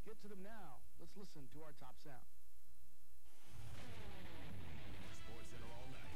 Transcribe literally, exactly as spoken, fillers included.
get to them now. Let's listen to our top sound. Sports Center all night.